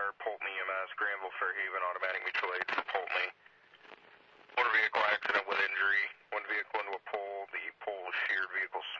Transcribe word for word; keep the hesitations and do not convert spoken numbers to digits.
center, Polton E M S, Granville, Fairhaven, automatic mutual aid for Polton. Motor vehicle accident with injury. One vehicle into a pole. The pole was sheared. Vehicle